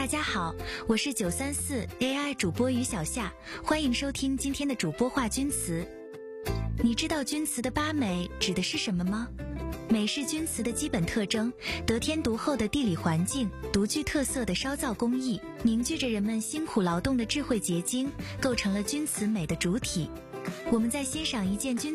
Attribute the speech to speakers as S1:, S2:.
S1: 大家好，我是934 AI 主播于小夏，欢迎收听今天的主播话钧词。你知道钧词的8美指的是什么吗？美是钧词的基本特征，得天独厚的地理环境，独具特色的烧造工艺，凝聚着人们辛苦劳动的智慧结晶，构成了钧词美的主体。我们在欣赏一件钧